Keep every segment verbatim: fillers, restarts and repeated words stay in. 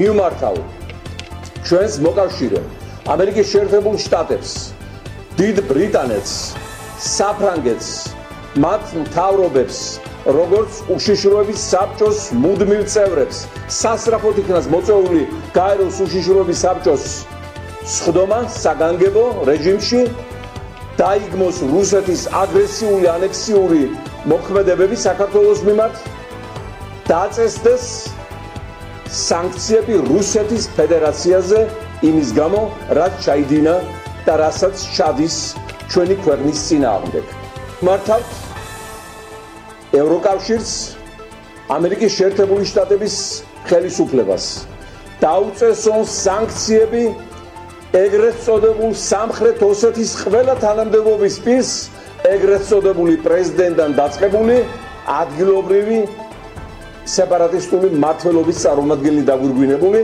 მიმართავ ჩვენს მოკავშირე ამერიკის შეერთებულ შტატებს, დიდ ბრიტანეთს, საფრანგეთს, მათ მთავრობებს, როგორც უშიშროების საბჭოს მუდმივ წევრებს, სასწრაფოდ იქნას მოწვეული გაეროს უშიშროების საბჭოს სხდომა საგანგებო რეჟიმში, დაიგმოს რუსეთის აგრესიული ანექსიური მოქმედებები საქართველოს მიმართ, დაწესდეს სანქციები რუსეთის ფედერაციაზე იმის გამო, რაც ჩაიდინა და რასაც ჩადის ჩვენი ქვეყნის წინააღმდეგ. მართავთ ევროკავშირს, ამერიკის შეერთებული შტატების ხელისუფლებას დაუწესონ სანქციები ეგრეთ წოდებულ სამხრეთ ოსეთის ყველა თანამდებობის პირს, ეგრეთ წოდებული პრეზიდენტთან დაწყებული ადგილობრივი სეპარატისტული მმართველობის წარმომადგენელი დაგვირგვინებული.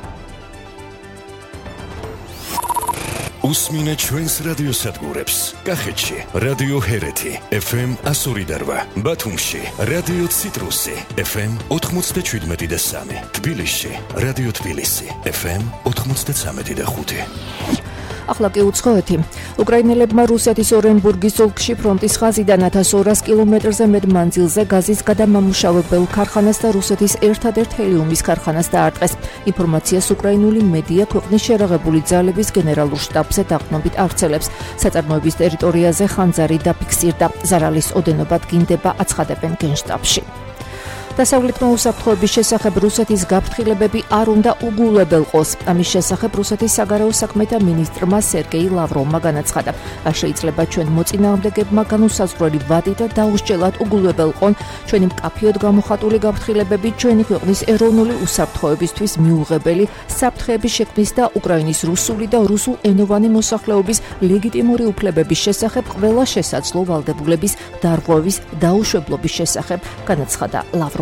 უსმინე ჩვენს რადიოსადგურებს. კახეთში რადიო ჰერეთი ეფ ემ εκατო ორი და რვა, ბათუმში რადიო ციტრუსი ეფ ემ ოთხმოცდაშვიდმეტი და სამი, თბილისში რადიო თბილისი ეფ ემ ოთხმოცდაცამეტი და ხუთი. ახლა კი უცხოეთი. უკრაინელებმა რუსეთის ორენბურგის ოლქში ფრონტის ხაზიდან ათას ორას კილომეტრზე მეტ მანძილზე გაზის გადამამუშავებელ ქარხანას და რუსეთის ერთადერთ ჰელიუმის ქარხანას დაარტყეს. ინფორმაციას უკრაინული მედია ქვეყნის შერაღებული ძალების გენერალურ შტაბზე დაყრდნობით ავრცელებს. საწარმოების ტერიტორიაზე ხანძარი დაფიქსირდა. ზარალის ოდენობა დგინდება, აცხადებენ გენშტაბში. დასავლეთმა უსაფრთხოების შესახებ რუსეთის გაფრთხილებები არ უნდა უგულებელყოს. ამის შესახებ რუსეთის საგარეო საქმეთა მინისტრმა სერგეი ლავროვმა განაცხადა. არ შეიძლება ჩვენ მოწინააღმდეგებმა განუსაზღვრელი ვადი და დაუსჯელად უგულებელყონ ჩვენი მკაფიოდ გამოხატული გაფრთხილებები ჩვენი ქვეყნის ეროვნული უსაფრთხოებისთვის მიუღებელი საფრთხეების შექმნის და უკრაინის რუსული და რუსულენოვანი მოსახლეობის ლეგიტიმური უფლებების შესახებ ყველა შესაძლო ვალდებულების დარღვევის დაუშვებლობის შესახებ განაცხადა ლავროვმა.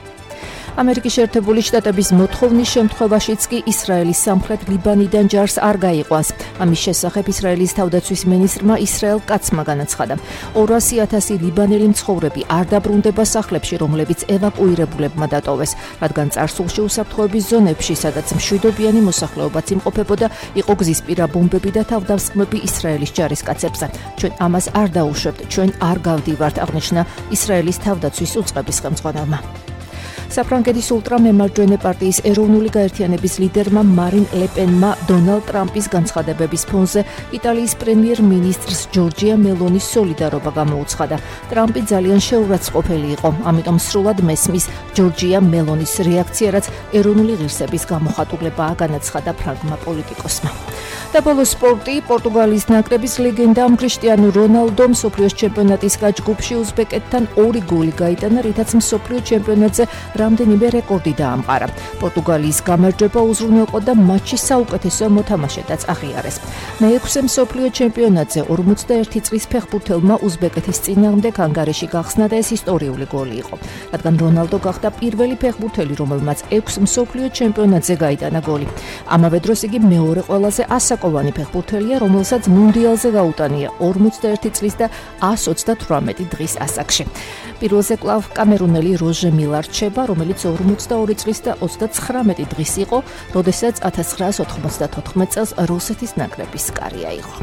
ამერიკის შეერთებული შტატების მოთხოვნის შემთხვევაშიც კი ისრაელის სამხრეთ ლიბანიდან ჯარს არ გაიყვანს. ამის შესახებ ისრაელის თავდაცვის მინისტრმა ისრაელ კაცმა განაცხადა. ორასი ათასი ლიბანელი მცხოვრები არ დაბრუნდება სახლებში, რომლებიც ევაკუირებულებმა დატოვეს, რადგან წარსულში უსაფრთხოების ზონებში, სადაც მშვიდობიანი მოსახლეობაც იმყოფებოდა, იყო გზისპირა ბომბები და თავდასხმები ისრაელის ჯარისკაცებზე. ჩვენ ამას არ დაუშვებთ, ჩვენ არ გავდივართ, აღნიშნა ისრაელის თავდაცვის უწყების ხელმძღვანელმა. საფრანგეთის ულტრამემარჯვენე პარტიის ეროვნული გაერთიანების ლიდერმა მარინ ლეპენმა დონალდ ტრამპის განცხადებების ფონზე იტალიის პრემიერ-მინისტრს ჯორჯია მელონის სოლიდარობა გამოუცხადა. ტრამპი ძალიან შეურაცხყოფელი იყო, ამიტომ სრულად მესმის ჯორჯია მელონის რეაქცია, რაც ეროვნული ღირსების გამოხატულებაა, განაცხადა ფრანგმა პოლიტიკოსმა. და ბოლოს სპორტი. პორტუგალიის ნაკრების ლეგენდამ კრისტიანო რონალდომ მსოფლიოს ჩემპიონატის გაჯგუფში უზბეკეთთან ორი გოლი გაიტანა, რითაც მსოფლიო ჩემპიონატზე რამდენიმე რეკორდი დაამყარა. პორტუგალიის გამარჯვება უზრუნველყო და მატჩის საუკეთესო მოთამაშედაც აღიარეს. მეექვსე მსოფლიო ჩემპიონატზე ორმოცდაერთი წლის ფეხბურთელმა უზბეკეთის წინააღმდეგ ანგარიში გახსნა და ეს ისტორიული გოლი იყო, რადგან რონალდო გახდა პირველი ფეხბურთელი, რომელმაც ექვს მსოფლიო ჩემპიონატზე გაიტანა გოლი. ამავე დროს იგი მეორე ყველაზე ასაკოვანი ფეხბურთელია, რომელსაც მუნდიალზე გაუტანია ორმოცდაერთი წლის და ასს ოცდათვრამეტი დღის ასაკში. პირველზე კვლავ კამერუნელი როჟე მილარ რჩება, რომელიც ორმოცდაორი წლის და ოცდაცხრამეტი დღის იყო, როდესაც ათას ცხრაას ოთხმოცდათოთხმეტ წელს რუსეთის ნაკრების კარია იყო.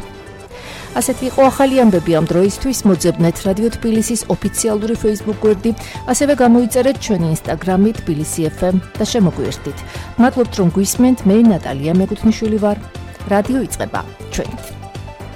ასეთი იყო ახალი ამბები ამ დროისთვის. მოძებნეთ რადიო თბილისის ოფიციალური Facebook გვერდი, ასევე გამოიწერეთ ჩვენი Instagram-ი თბილისი ეფ ემ და შემოგვიერთდით. მადლობთ რომ გვისმენთ, მე ნატალია მეგუთნიშვილი ვარ. რადიო იწყება ჩვენით.